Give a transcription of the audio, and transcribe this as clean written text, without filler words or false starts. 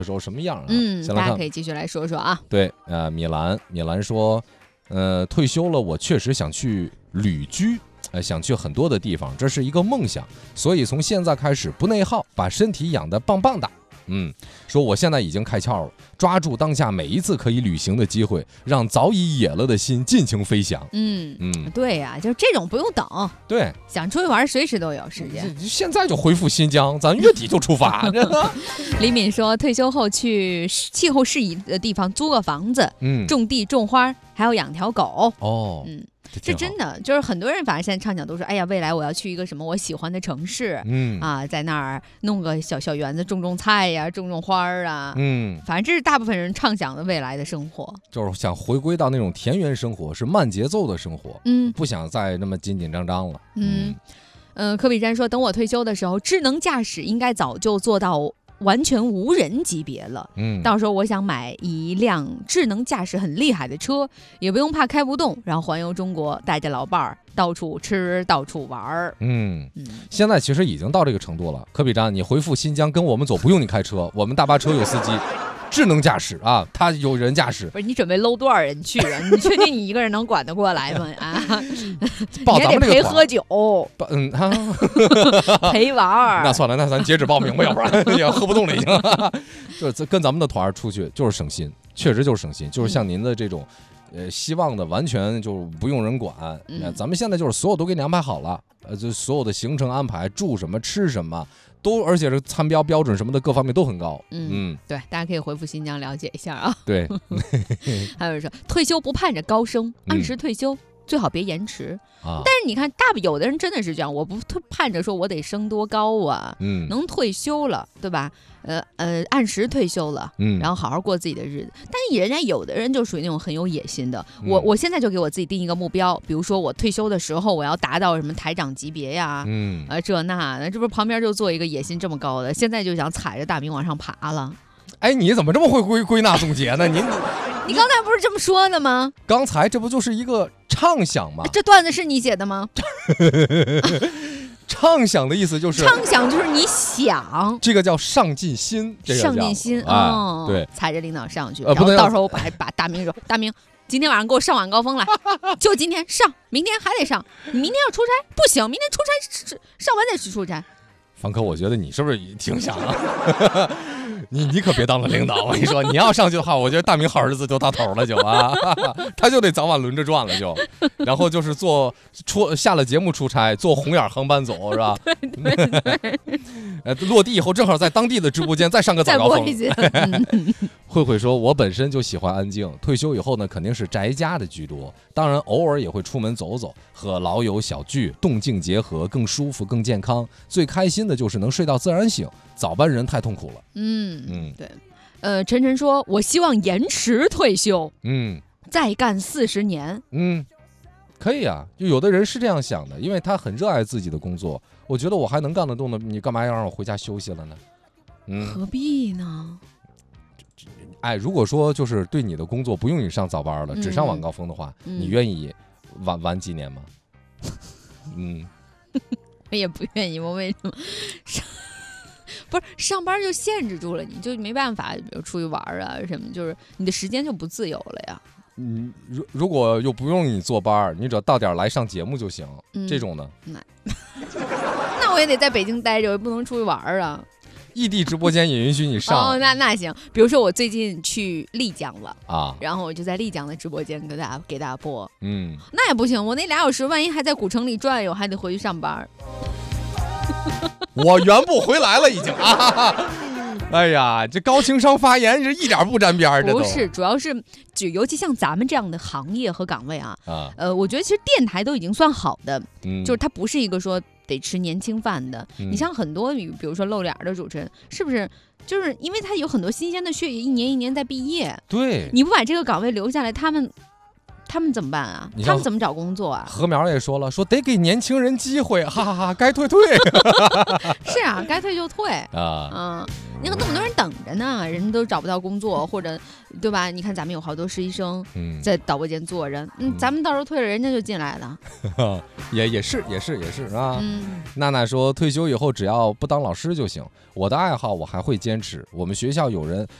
的时候什么样啊？ 大家可以继续来说说啊。 对，米兰说，退休了，我确实想去旅居。想去很多的地方，这是一个梦想，所以从现在开始不内耗，把身体养得棒棒的。说我现在已经开窍了，抓住当下每一次可以旅行的机会，让早已野了的心尽情飞翔。 对呀，就这种不用等， 对， 想出去玩随时都有时间。 现在就回复新疆，咱月底就出发。 李敏说，退休后去气候适宜的地方租个房子，种地种花，还要养条狗。这真的就是很多人，反正现在畅想都说，哎呀，未来我要去一个什么我喜欢的城市，在那儿弄个小园子，种菜呀，种花啊，反正这是大部分人畅想的未来的生活， 就是想回归到那种田园生活，是慢节奏的生活，不想再那么紧紧张张了。 柯比詹说，等我退休的时候，智能驾驶应该早就做到完全无人级别了。到时候我想买一辆智能驾驶很厉害的车，也不用怕开不动，然后环游中国，带着老伴儿到处吃到处玩。 现在其实已经到这个程度了。柯比詹，你回复新疆跟我们走，不用你开车，我们大巴车有司机。智能驾驶啊，他有人驾驶。 不是你准备搂多少人去啊？你确定你一个人能管得过来吗？ 报咱们这个团，你还得陪喝酒，陪玩。 那算了，那咱截止报名吧，要不然也喝不动了已经。就是跟咱们的团出去就是省心，确实就是省心，就是像您的这种。希望的完全就不用人管，咱们现在就是所有都给你安排好了，就所有的行程安排，住什么吃什么都，而且是参标标准什么的各方面都很高。 对，大家可以回复新疆了解一下啊。 对， 还有说退休不盼着高升，按时退休。最好别延迟但是你看，有的人真的是这样，我不盼着说我得升多高啊，能退休了，对吧？按时退休了，然后好好过自己的日子。但是人家有的人就属于那种很有野心的，我现在就给我自己定一个目标，比如说我退休的时候我要达到什么台长级别呀，这不是旁边就做一个野心这么高的，现在就想踩着大明往上爬了。 哎，你怎么这么会归纳总结呢？ 你刚才不是这么说的吗？ 刚才这不就是一个畅想吗？ 这段子是你写的吗？ 畅想的意思就是畅想就是你想， 这个叫上进心， 上进心对， 踩着领导上去，然后到时候把大明说，大明今天晚上给我上晚高峰来，就今天上，明天还得上，你明天要出差不行，明天出差上完再去出差。 方科，我觉得你是不是挺想啊？你可别当了领导，我跟你说，你要上去的话，我觉得大明好日子就到头了，就他就得早晚轮着转了，然后就是下了节目出差，坐红眼航班走，是吧？对。落地以后正好在当地的直播间再上个早高峰。慧说，我本身就喜欢安静，退休以后呢，肯定是宅家的居多，当然偶尔也会出门走走，和老友小聚，动静结合，更舒服更健康。最开心的就是能睡到自然醒，早班人太痛苦了。 对。晨晨说，我希望延迟退休，再干40年。 可以啊，就有的人是这样想的，因为他很热爱自己的工作，我觉得我还能干得动呢，你干嘛要让我回家休息了呢？ 何必呢？ 如果说就是对你的工作不用你上早班了，只上晚高峰的话，你愿意晚几年吗？ 我也不愿意，我为什么？不是上班就限制住了，你就没办法，比如出去玩啊什么，就是你的时间就不自由了呀。 如果又不用你坐班，你只要到点来上节目就行，这种呢？ 那我也得在北京待着，我也不能出去玩啊。 异地直播间也允许你上那行。比如说我最近去丽江了然后我就在丽江的直播间给大家播。那也不行，我那2小时万一还在古城里转悠，还得回去上班。 我圆不回来了已经哎呀，这高情商发言是一点不沾边儿， 不是，主要是尤其像咱们这样的行业和岗位我觉得其实电台都已经算好的，就是它不是一个说得吃年轻饭的。你像很多比如说露脸的主持人，是不是就是因为他有很多新鲜的血液，一年一年在毕业， 对， 你不把这个岗位留下来，他们怎么办啊？他们怎么找工作啊？ 何苗也说了，说得给年轻人机会，哈哈哈，该退。 是啊，该退就退你看那么多人等着呢，人都找不到工作，或者对吧？你看咱们有好多实习生在导播间坐着，咱们到时候退了，人家就进来了。 也是啊。娜娜说退休以后只要不当老师就行，我的爱好我还会坚持。我们学校有人